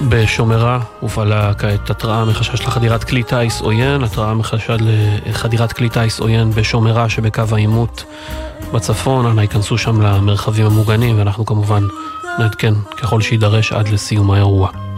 בשומרה הופעלה כעת התראה מחשש לחדירת כלי טייס עוין, התראה מחשד לחדירת כלי טייס עוין בשומרה שבקו העימות בצפון. אנא ייכנסו שם למרחבים המוגנים, ואנחנו כמובן נעדכן ככל שידרש עד לסיום האירוע.